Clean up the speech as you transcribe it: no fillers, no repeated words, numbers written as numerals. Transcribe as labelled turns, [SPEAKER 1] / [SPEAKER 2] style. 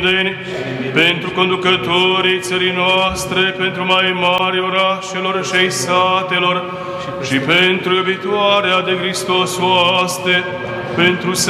[SPEAKER 1] pentru conducătorii țării noastre, pentru mai mari orașelor și ai satelor, și pentru iubitoarea de Hristos oaste, pentru